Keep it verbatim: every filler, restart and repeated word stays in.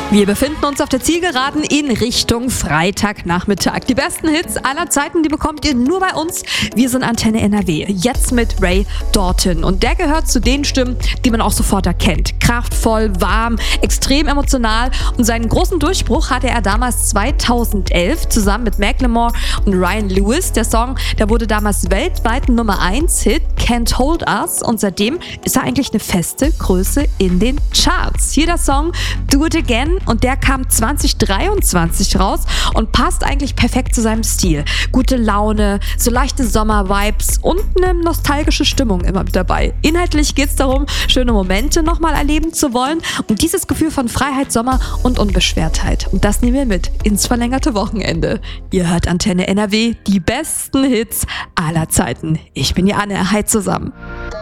Wir befinden uns auf der Zielgeraden in Richtung Freitagnachmittag. Die besten Hits aller Zeiten, die bekommt ihr nur bei uns. Wir sind Antenne N R W, jetzt mit Ray Dalton. Und der gehört zu den Stimmen, die man auch sofort erkennt. Kraftvoll, warm, extrem emotional. Und seinen großen Durchbruch hatte er damals zweitausendelf zusammen mit Macklemore und Ryan Lewis. Der Song, der wurde damals weltweit Nummer eins Hit, Can't Hold Us. Und seitdem ist er eigentlich eine feste Größe in den Charts. Hier der Song Do It Again. Und der kam zwanzig dreiundzwanzig raus und passt eigentlich perfekt zu seinem Stil. Gute Laune, so leichte Sommer-Vibes und eine nostalgische Stimmung immer mit dabei. Inhaltlich geht es darum, schöne Momente nochmal erleben zu wollen und dieses Gefühl von Freiheit, Sommer und Unbeschwertheit. Und das nehmen wir mit ins verlängerte Wochenende. Ihr hört Antenne N R W, die besten Hits aller Zeiten. Ich bin die Anne, hi zusammen.